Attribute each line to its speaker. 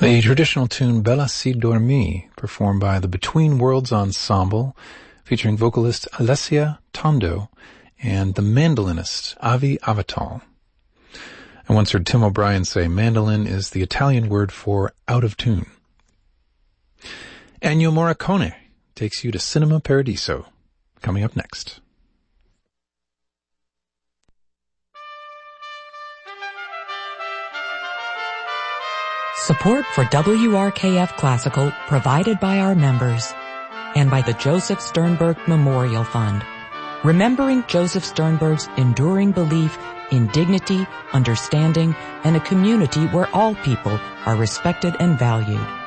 Speaker 1: The traditional tune Bella si dormi, performed by the Between Worlds Ensemble, featuring vocalist Alessia Tondo and the mandolinist Avi Avital. I once heard Tim O'Brien say mandolin is the Italian word for out of tune. Ennio Morricone takes you to Cinema Paradiso, coming up next.
Speaker 2: Support for WRKF Classical provided by our members and by the Joseph Sternberg Memorial Fund, remembering Joseph Sternberg's enduring belief in dignity, understanding, and a community where all people are respected and valued.